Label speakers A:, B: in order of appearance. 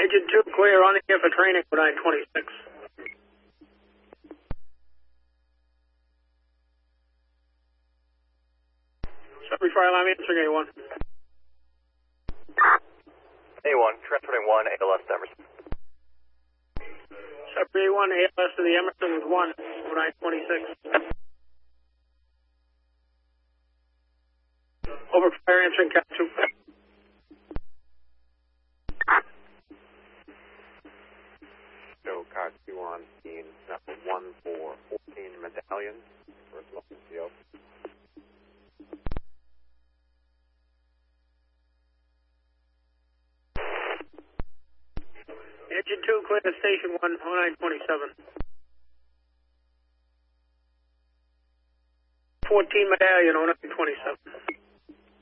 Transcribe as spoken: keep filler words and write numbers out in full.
A: Engine two clear on the air for training for nine twenty-six. Sudbury Fire Alarm answering A one.
B: A one, transferring one, A L S to Emerson.
A: Sudbury A one, A L S to the Emerson with one for nine twenty-six. Over fire answering Cap two.
C: Show Car two on scene, number one for fourteen medallions, first look and C O.
A: Engine two clear to station one, oh nine twenty-seven. fourteen medallion, oh nine twenty-seven.